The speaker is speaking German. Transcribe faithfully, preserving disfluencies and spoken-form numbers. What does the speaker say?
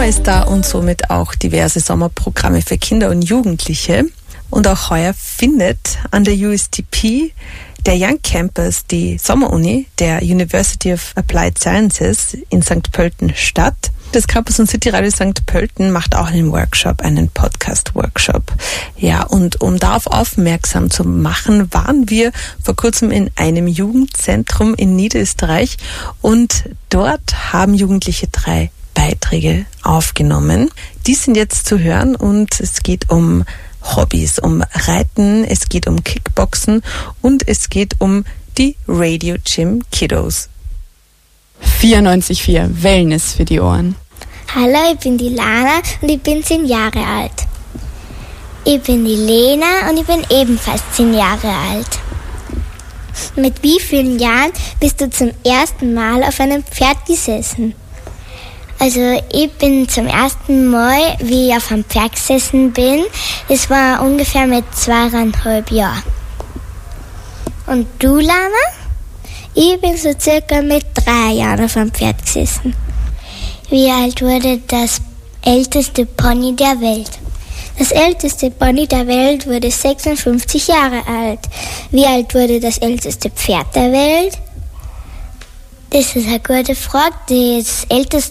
Sommer ist da und somit auch diverse Sommerprogramme für Kinder und Jugendliche. Und auch heuer findet an der U S T P der Young Campus, die Sommeruni der University of Applied Sciences in Sankt Pölten statt. Das Campus und City Radio Sankt Pölten macht auch einen Workshop, einen Podcast-Workshop. Ja, und um darauf aufmerksam zu machen, waren wir vor kurzem in einem Jugendzentrum in Niederösterreich und dort haben Jugendliche drei Beiträge aufgenommen. Die sind jetzt zu hören und es geht um Hobbys, um Reiten, es geht um Kickboxen und es geht um die Radio Gym Kiddos. vierundneunzig Komma vier Wellness für die Ohren. Hallo, ich bin die Lana und ich bin zehn Jahre alt. Ich bin die Lena und ich bin ebenfalls zehn Jahre alt. Mit wie vielen Jahren bist du zum ersten Mal auf einem Pferd gesessen? Also ich bin zum ersten Mal, wie ich auf einem Pferd gesessen bin, das war ungefähr mit zweieinhalb Jahren. Und du, Lana? Ich bin so circa mit drei Jahren auf einem Pferd gesessen. Wie alt wurde das älteste Pony der Welt? Das älteste Pony der Welt wurde sechsundfünfzig Jahre alt. Wie alt wurde das älteste Pferd der Welt? Das ist eine gute Frage. Das älteste